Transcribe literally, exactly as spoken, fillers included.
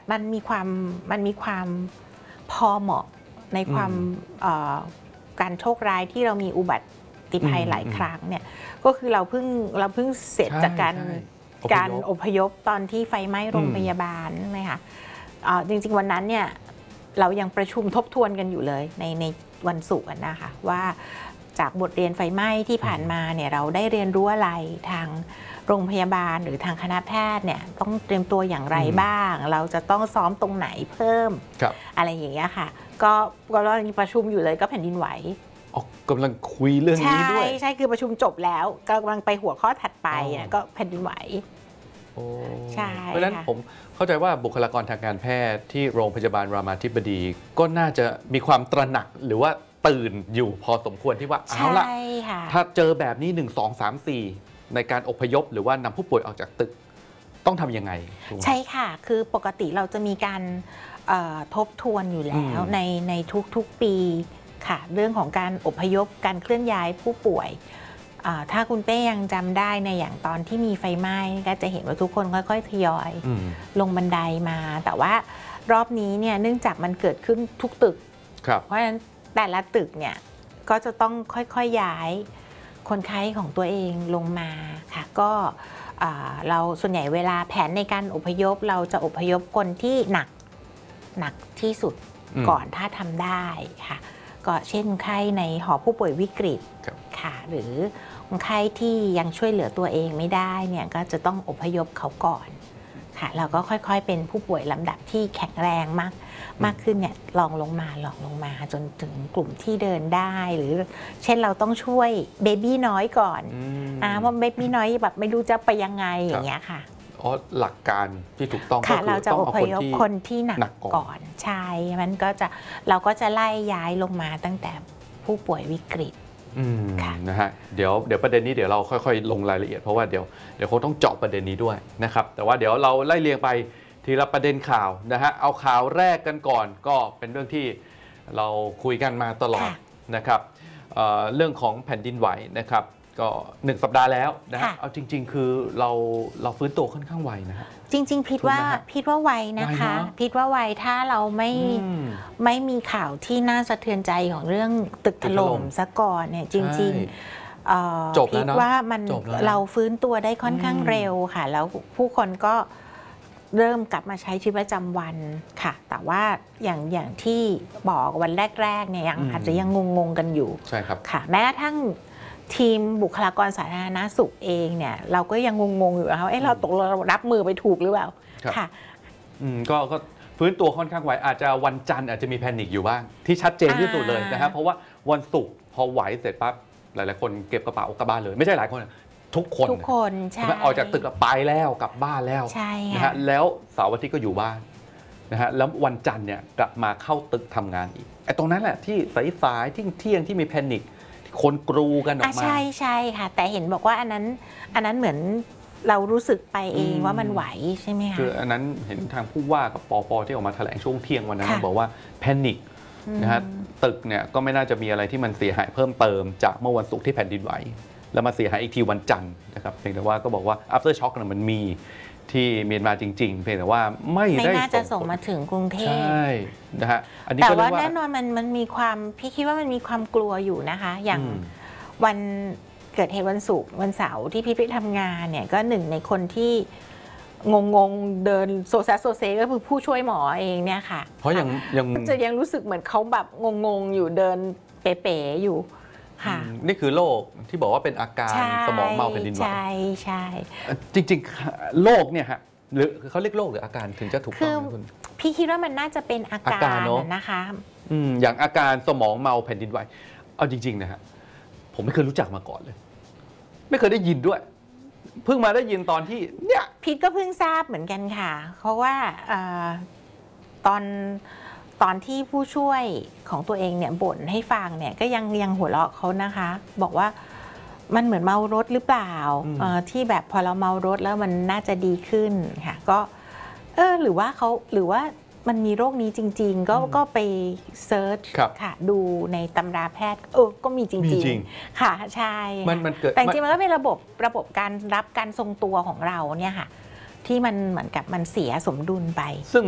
มันมีความมันมีความพอเหมาะในความการโชคร้ายที่เรามีอุบัติภัยหลายครั้งเนี่ยก็คือเราเพิ่งเราเพิ่งเสร็จจากการการอพยพตอนที่ไฟไหม้โรงพยาบาลใช่ไหมคะจริงๆวันนั้นเนี่ยเรายังประชุมทบทวนกันอยู่เลยในในวันศุกร์นะคะว่าจากบทเรียนไฟไหม้ที่ผ่านมาเนี่ยเราได้เรียนรู้อะไรทางโรงพยาบาลหรือทางคณะแพทย์เนี่ยต้องเตรียมตัวอย่างไรบ้างเราจะต้องซ้อมตรงไหนเพิ่ม อะไรอย่างเงี้ยค่ะก็ก็เราประชุมอยู่เลยก็แผ่นดินไหวอ๋อกำลังคุยเรื่องนี้ด้วยใช่ใช่คือประชุมจบแล้วกำลังไปหัวข้อถัดไปก็แผ่นดินไหวใช่เพราะฉะนั้นผมเข้าใจว่าบุคลากรทางการแพทย์ที่โรงพยาบาลรามาธิบดีก็น่าจะมีความตระหนักหรือว่าตื่นอยู่พอสมควรที่ว่าเอาละถ้าเจอแบบนี้หนึ่ง สอง สาม สี่ในการอพยพหรือว่านำผู้ป่วยออกจากตึกต้องทำยังไงใช่ค่ะคือปกติเราจะมีการทบทวนอยู่แล้วในในทุกๆปีค่ะเรื่องของการอพยพการเคลื่อนย้ายผู้ป่วยถ้าคุณเป้ยังจำได้ในอย่างตอนที่มีไฟไหม้ก็จะเห็นว่าทุกคนค่อยๆทยอยลงบันไดมาแต่ว่ารอบนี้เนี่ยเนื่องจากมันเกิดขึ้นทุกตึกเพราะฉะนั้นแต่ละตึกเนี่ยก็จะต้องค่อยๆย้ายคนไข้ของตัวเองลงมาค่ะก็เราส่วนใหญ่เวลาแผนในการอพยพเราจะอพยพคนที่หนักหนักที่สุดก่อนถ้าทำได้ค่ะก็เช่นคนไข้ในหอผู้ป่วยวิกฤตค่ะหรือคนไข้ที่ยังช่วยเหลือตัวเองไม่ได้เนี่ยก็จะต้องอพยพเขาก่อนค่ะเราก็ค่อยๆเป็นผู้ป่วยลำดับที่แข็งแรงมากมากขึ้นเนี่ยลองลงมาลองลงมาจนถึงกลุ่มที่เดินได้หรือเช่นเราต้องช่วยเบบี้น้อยก่อนอ่าว่าเบบี้น้อยแบบไม่รู้จะไปยังไงอย่างเงี้ยค่ะอ๋อหลักการที่ถูกต้องก็คือเราจะอพยพคนที่หนักก่อนใช่มันก็จะเราก็จะไล่ย้ายลงมาตั้งแต่ผู้ป่วยวิกฤตนะฮะเดี๋ยวเดี๋ยวประเด็นนี้เดี๋ยวเราค่อยๆลงรายละเอียดเพราะว่าเดี๋ยวเดี๋ยวคงต้องเจาะประเด็นนี้ด้วยนะครับแต่ว่าเดี๋ยวเราไล่เรียงไปทีละประเด็นข่าวนะฮะเอาข่าวแรกกันก่อนก็เป็นเรื่องที่เราคุยกันมาตลอดนะครับ เ, เรื่องของแผ่นดินไหวนะครับก็หนึ่งสัปดาห์แล้วนะฮะเอาจริงๆคือเราเราฟื้นตัวค่อนข้างไวนะฮะจริงๆพิดว่าพิดว่าไวนะคะพิดว่าไวถ้าเราไม่ไม่มีข่าวที่น่าสะเทือนใจของเรื่องตึกถล่มซะก่อนเนี่ยจริงๆพิดว่ามันเราฟื้นตัวได้ค่อนข้างเร็วค่ะแล้วผู้คนก็เริ่มกลับมาใช้ชีวิตประจำวันค่ะแต่ว่าอย่างอย่างที่บอกวันแรกๆเนี่ยยังอาจจะยังงงๆกันอยู่ใช่ครับค่ะแม้กระทั่งทีมบุคลากรสาธารณสุขเองเนี่ยเราก็ยังงงๆอยู่นะคะเอ๊ะเราตกเรารับมือไปถูกหรือเปล่าค่ะอืมก็ก็ฟื้นตัวค่อนข้างไวอาจจะวันจันทร์อาจจะมีแพนิคอยู่บ้างที่ชัดเจนที่สุดเลยนะครับเพราะว่าวันศุกร์พอไหวเสร็จปั๊บหลายๆคนเก็บกระเป๋ากลับบ้านเลยไม่ใช่หลายคนทุกคนทุกคนใช่ออกจากตึกไปแล้วกลับบ้านแล้วนะฮะแล้วเสาร์อาทิตย์ก็อยู่บ้านนะฮะแล้ววันจันทร์เนี่ยกลับมาเข้าตึกทำงานอีกไอ้ตรงนั้นแหละที่สายๆที่เที่ยงที่มีแพนิคคนกรูกันออกมาใช่ใช่ค่ะแต่เห็นบอกว่าอันนั้นอันนั้นเหมือนเรารู้สึกไปเองว่ามันไหวใช่ไหมคะคืออันนั้นเห็นทางผู้ว่ากับปปที่ออกมาแถลงช่วงเที่ยงวันนั้นบอกว่าแพนิคนะฮะตึกเนี่ยก็ไม่น่าจะมีอะไรที่มันเสียหายเพิ่มเติมจากเมื่อวันศุกร์ที่แผ่นดินไหวแล้วมาเสียหายอีกทีวันจันทร์นะครับเพียงแต่ว่าก็บอกว่า after shock เนี่ยมันมีที่เมียนมาจริงๆเพียงแต่ว่าไม่ได้ไม่น่าจะส่งมาถึงกรุงเทพใช่นะฮะแต่ว่าแน่นอนมันมันมีความพี่คิดว่ามันมีความกลัวอยู่นะคะอย่างวันเกิดเหตุวันศุกร์วันเสาร์ที่พี่ไปทำงานเนี่ยก็หนึ่งในคนที่งงๆเดินโซซัสโซเซก็คือผู้ช่วยหมอเองเนี่ยค่ะเพราะยังยังจะยังรู้สึกเหมือนเขาแบบงงๆอยู่เดินเป๋ๆอยู่ค่ะนี่คือโรคที่บอกว่าเป็นอาการสมองเมาแผ่นดินไหวใช่ใช่จริงๆโรคเนี่ยฮะหรือเขาเรียกโรคหรืออาการถึงจะถูกต้องคุณพี่คิดว่ามันน่าจะเป็นอาการนะคะอย่างอาการสมองเมาแผ่นดินไหวเอาจริงๆนะฮะผมไม่เคยรู้จักมาก่อนเลยไม่เคยได้ยินด้วยเพิ่งมาได้ยินตอนที่เนี่ยพีทก็เพิ่งทราบเหมือนกันค่ะเพราะว่าตอนตอนที่ผู้ช่วยของตัวเองเนี่ยบ่นให้ฟังเนี่ยก็ยังยังหัวเราะเขานะคะบอกว่ามันเหมือนเมารถหรือเปล่าที่แบบพอเราเมารถแล้วมันน่าจะดีขึ้นค่ะก็เออหรือว่าเขาหรือว่ามันมีโรคนี้จริงๆก็ก็ไปเซิร์ชค่ะดูในตำราแพทย์เออก็มีจริงๆค่ะใช่แต่จริงๆมันก็เป็นระบบระบบการรับการทรงตัวของเราเนี่ยค่ะที่มันเหมือนกับมันเสียสมดุลไป